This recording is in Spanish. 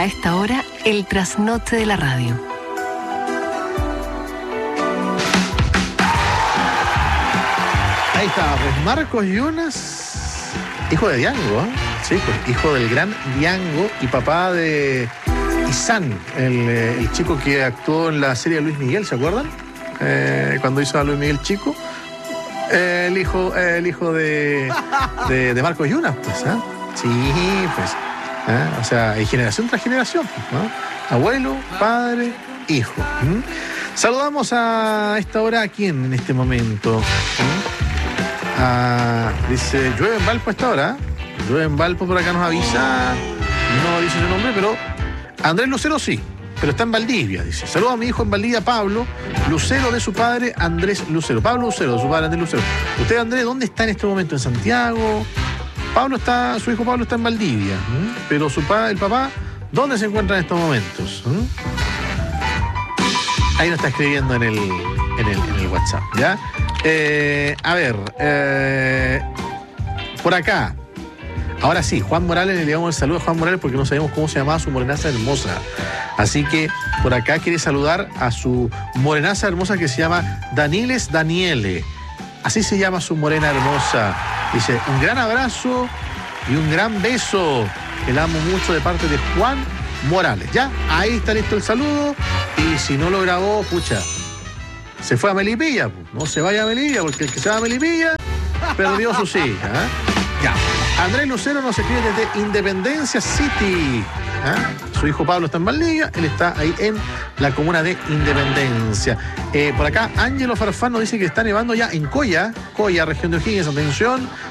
A esta hora, el trasnoche de la radio. Ahí está, pues Marcos Yunas, hijo de Diango, ¿eh? Sí, pues hijo del gran Diango y papá de Izan, el chico que actuó en la serie de Luis Miguel, ¿se acuerdan? Cuando hizo a Luis Miguel chico. El hijo de Marcos Yunas, pues, ¿eh? Sí, pues. O sea, hay generación tras generación, ¿no? Abuelo, padre, hijo. Saludamos a esta hora a quién en este momento. Dice, llueve en Valpo a esta hora. Llueve en Valpo, por acá nos avisa. No dice su nombre, pero Andrés Lucero sí, pero está en Valdivia, dice. Saludos a mi hijo en Valdivia, Pablo Lucero, de su padre Andrés Lucero. Pablo Lucero, de su padre Andrés Lucero. Usted, Andrés, ¿dónde está en este momento? ¿En Santiago? Su hijo Pablo está en Valdivia, pero el papá, ¿dónde se encuentra en estos momentos? Ahí nos está escribiendo en el WhatsApp, ¿ya? A ver, por acá. Ahora sí, Juan Morales, le damos el saludo a Juan Morales porque no sabemos cómo se llamaba su morenaza hermosa. Así que por acá quiere saludar a su morenaza hermosa que se llama Daniles Daniele. Así se llama su morena hermosa. Dice, un gran abrazo y un gran beso. Que la amo mucho de parte de Juan Morales. Ya, ahí está listo el saludo. Y si no lo grabó, pucha, se fue a Melipilla. No se vaya a Melipilla, porque el que se va a Melipilla perdió sus hijas. Ya. Andrés Lucero nos escribe desde Independencia City. Su hijo Pablo está en Valdivia, él está ahí en la comuna de Independencia. Por acá, Ángelo Farfán nos dice que está nevando ya en Coya, región de O'Higgins. Atención,